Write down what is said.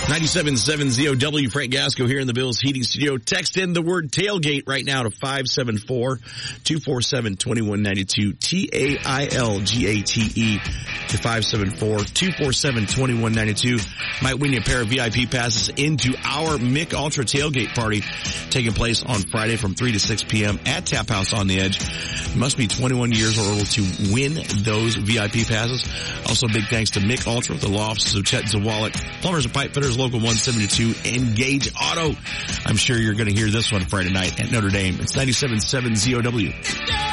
97.7 ZOW, Frank Gasco here in the Bills Heating Studio. Text in the word tailgate right now to 574-247-2192. TAILGATE to 574-247-2192. Might win you a pair of VIP passes into our Mick Ultra tailgate party taking place on Friday from 3 to 6 p.m. at Tap House on the Edge. You must be 21 years or older to win those VIP passes. Also, big thanks to Mick Ultra, the law offices of Chet Zawalik, Plumbers and Pipe Fitters, Local 172, and Gage Auto. I'm sure you're going to hear this one Friday night at Notre Dame. It's 97.7 ZOW.